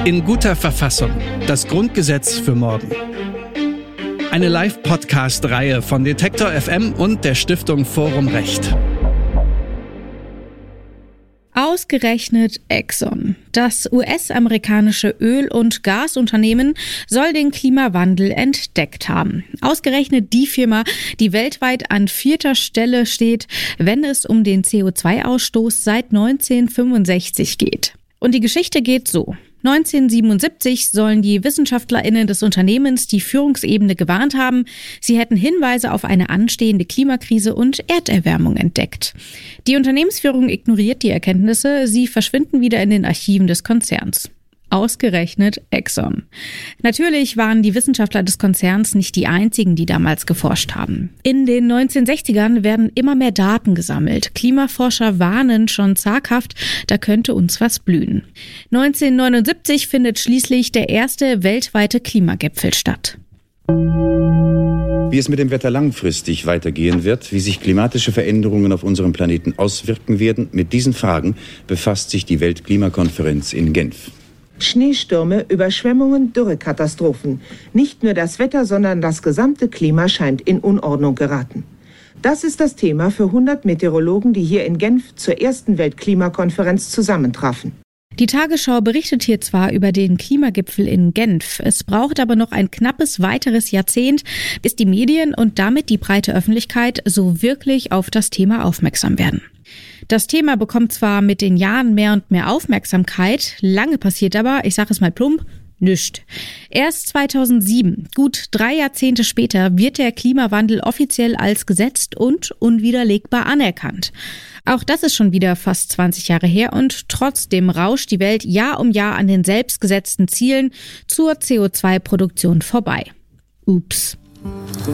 In guter Verfassung. Das Grundgesetz für morgen. Eine Live-Podcast-Reihe von Detektor FM und der Stiftung Forum Recht. Ausgerechnet Exxon. Das US-amerikanische Öl- und Gasunternehmen soll den Klimawandel entdeckt haben. Ausgerechnet die Firma, die weltweit an 4. Stelle steht, wenn es um den CO2-Ausstoß seit 1965 geht. Und die Geschichte geht so. 1977 sollen die WissenschaftlerInnen des Unternehmens die Führungsebene gewarnt haben, sie hätten Hinweise auf eine anstehende Klimakrise und Erderwärmung entdeckt. Die Unternehmensführung ignoriert die Erkenntnisse, sie verschwinden wieder in den Archiven des Konzerns. Ausgerechnet Exxon. Natürlich waren die Wissenschaftler des Konzerns nicht die einzigen, die damals geforscht haben. In den 1960ern werden immer mehr Daten gesammelt. Klimaforscher warnen schon zaghaft, da könnte uns was blühen. 1979 findet schließlich der erste weltweite Klimagipfel statt. Wie es mit dem Wetter langfristig weitergehen wird, wie sich klimatische Veränderungen auf unserem Planeten auswirken werden, mit diesen Fragen befasst sich die Weltklimakonferenz in Genf. Schneestürme, Überschwemmungen, Dürrekatastrophen. Nicht nur das Wetter, sondern das gesamte Klima scheint in Unordnung geraten. Das ist das Thema für 100 Meteorologen, die hier in Genf zur ersten Weltklimakonferenz zusammentrafen. Die Tagesschau berichtet hier zwar über den Klimagipfel in Genf, es braucht aber noch ein knappes weiteres Jahrzehnt, bis die Medien und damit die breite Öffentlichkeit so wirklich auf das Thema aufmerksam werden. Das Thema bekommt zwar mit den Jahren mehr und mehr Aufmerksamkeit, lange passiert aber, ich sage es mal plump, nichts. Erst 2007, gut 3 Jahrzehnte später, wird der Klimawandel offiziell als gesetzt und unwiderlegbar anerkannt. Auch das ist schon wieder fast 20 Jahre her und trotzdem rauscht die Welt Jahr um Jahr an den selbstgesetzten Zielen zur CO2-Produktion vorbei. Ups.